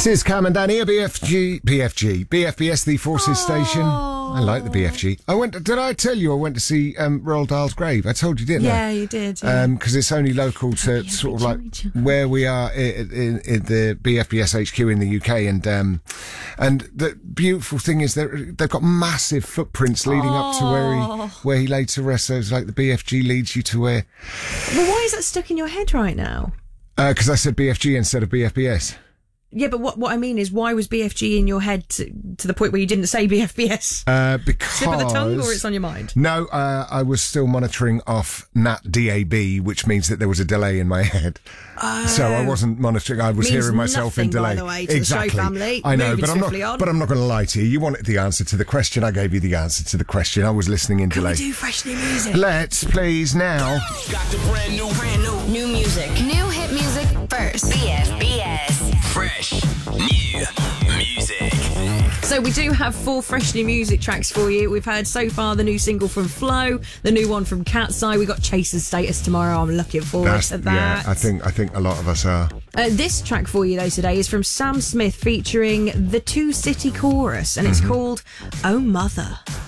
This is Cam and Danny at BFBS, the Forces station. I like the BFG. Did I tell you I went to see Roald Dahl's grave? I told you, didn't I? Yeah, you did. Because it's only local to sort of like where we are in the BFBS HQ in the UK. And the beautiful thing is they've got massive footprints leading up to where he laid to rest. So it's like the BFG leads you to where. Well, why is that stuck in your head right now? Because I said BFG instead of BFBS. Yeah, but what I mean is, why was BFG in your head to the point where you didn't say BFBS? Because... Slip of the tongue, or it's on your mind? No, I was still monitoring off NAT DAB, which means that there was a delay in my head. So I wasn't monitoring. I was hearing myself in delay. By the way, to exactly. The show family. I know, but I'm not going to lie to you. You wanted the answer to the question. I gave you the answer to the question. I was listening in delay. Can we do fresh new music? Let's, please, now. Got the brand new music. New hit music first. BFBS. Fresh new music. So we do have 4 fresh new music tracks for you. We've heard so far the new single from Flo, the new one from Cat's Eye. We got Chaser's Status tomorrow. I'm looking forward to that. Yeah, I think a lot of us are. This track for you though today is from Sam Smith featuring the Two City Chorus, and it's called Oh Mother.